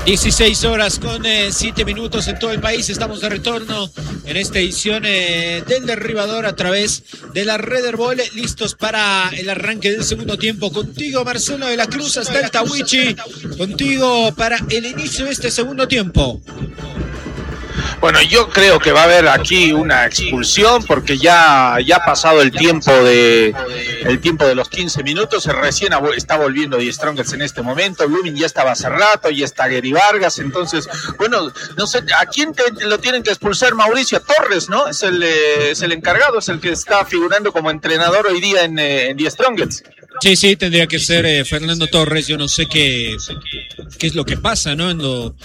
16 horas con 7 minutos en todo el país. Estamos de retorno en esta edición del Derribador a través de la Red Herbol, listos para el arranque del segundo tiempo. Contigo, Marcelo de la Cruz, hasta el Tawichi. Contigo para el inicio de este segundo tiempo. Bueno, yo creo que va a haber aquí una expulsión porque ya ha pasado el tiempo de los 15 minutos. Recién está volviendo Die Strongest en este momento. Blooming ya estaba hace rato, ya está Gary Vargas. Entonces, bueno, no sé, ¿a quién lo tienen que expulsar? Mauricio Torres, ¿no? Es el encargado, es el que está figurando como entrenador hoy día en Die Strongest. Sí, tendría que ser Fernando Torres. Yo no sé qué es lo que pasa, ¿no?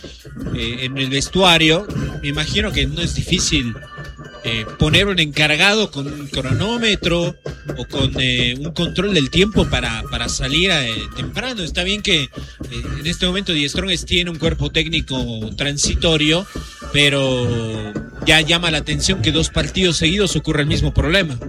En el vestuario. Me imagino que no es difícil poner un encargado con un cronómetro o con un control del tiempo para salir temprano. Está bien que en este momento Die Strongest tiene un cuerpo técnico transitorio, pero ya llama la atención que 2 partidos seguidos ocurre el mismo problema.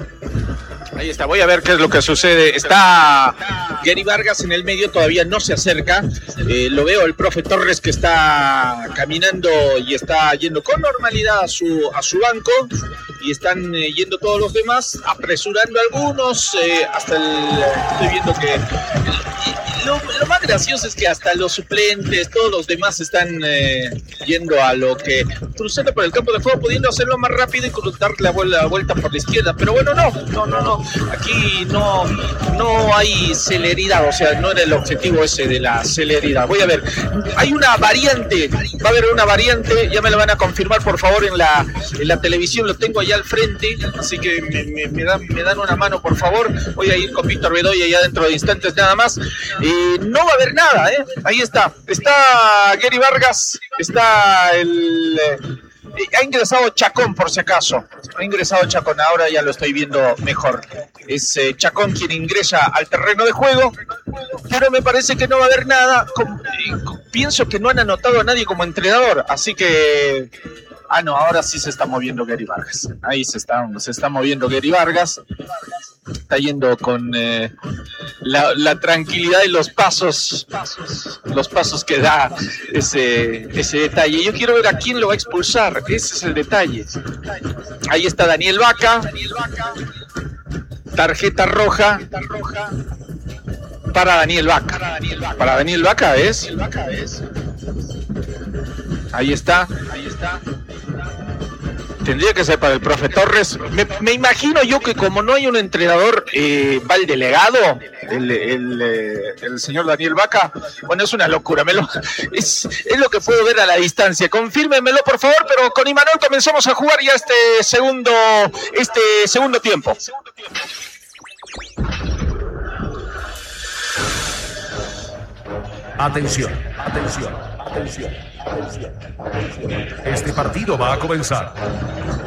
Ahí está, voy a ver qué es lo que sucede. Está Gary Vargas en el medio, todavía no se acerca. Lo veo el profe Torres que está caminando y está yendo con normalidad a su banco. Y están yendo todos los demás, apresurando algunos. Estoy viendo que... Lo más gracioso es que hasta los suplentes, todos los demás están yendo a lo que... cruzando por el campo de juego, pudiendo hacerlo más rápido y darle la vuelta por la izquierda. Pero bueno, no. Aquí no hay celeridad, o sea, no era el objetivo ese de la celeridad. Voy a ver, hay una variante, va a haber una variante, ya me la van a confirmar por favor en la televisión, lo tengo allá al frente, así que me dan una mano por favor. Voy a ir con Víctor Bedoya ya dentro de instantes nada más. No va a haber nada, ahí está Gary Vargas, está ha ingresado Chacón por si acaso, ahora ya lo estoy viendo mejor. Es Chacón quien ingresa al terreno de juego, pero me parece que no va a haber nada. Pienso que no han anotado a nadie como entrenador, así que... no, ahora sí se está moviendo Gary Vargas. Ahí se está moviendo Gary Vargas. Está yendo con la tranquilidad y los pasos que da ese detalle. Yo quiero ver a quién lo va a expulsar. Ese es el detalle. Ahí está Daniel Vaca. Tarjeta roja para Daniel Vaca. Para Daniel Vaca es. Ahí está. Tendría que ser para el profe Torres. Me imagino yo que como no hay un entrenador, va el delegado, el señor Daniel Vaca. Bueno, es una locura. Es lo que puedo ver a la distancia. Confírmemelo, por favor, pero con Imanol comenzamos a jugar ya este segundo tiempo. Atención. Este partido va a comenzar.